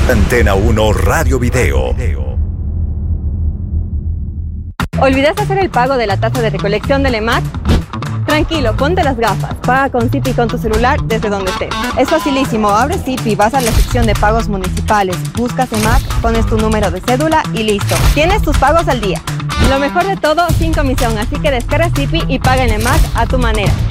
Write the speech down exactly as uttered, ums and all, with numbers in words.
Antena uno Radio Video. ¿Olvidaste hacer el pago de la tasa de recolección del E M A C? Tranquilo, ponte las gafas. Paga con Zipi con tu celular desde donde estés. Es facilísimo. Abres Zipi, vas a la sección de pagos municipales, buscas E M A C, pones tu número de cédula y listo. Tienes tus pagos al día. Lo mejor de todo, sin comisión. Así que descarga Zipi y paga en E M A C a tu manera.